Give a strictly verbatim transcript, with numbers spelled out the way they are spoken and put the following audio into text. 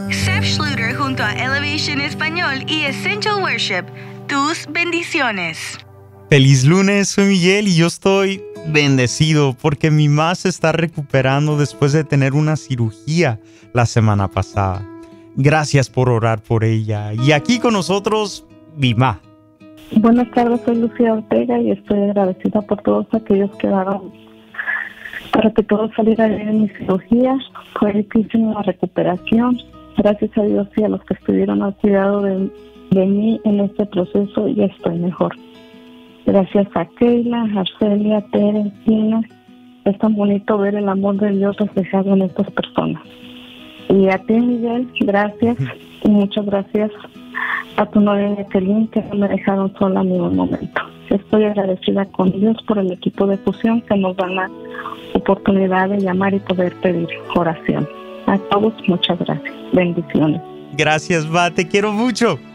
Seth Schluter junto a Elevation Español y Essential Worship. Tus bendiciones. Feliz lunes, soy Miguel y yo estoy bendecido porque mi mamá se está recuperando después de tener una cirugía la semana pasada. Gracias por orar por ella. Y aquí con nosotros, mi mamá. Buenas tardes, soy Lucía Ortega y estoy agradecida por todos aquellos que daron para que todo saliera bien en mi cirugía. Fue difícil la recuperación. Gracias a Dios y a los que estuvieron al cuidado de, de mí en este proceso, ya estoy mejor. Gracias a Keila, Arcelia, Tere, Tina. Es tan bonito ver el amor de Dios reflejado en estas personas. Y a ti, Miguel, gracias. Y muchas gracias a tu novia Jacqueline, que no me dejaron sola ni un momento. Estoy agradecida con Dios por el equipo de fusión que nos dan la oportunidad de llamar y poder pedir oración. A todos, muchas gracias. Bendiciones. Gracias, va, te quiero mucho.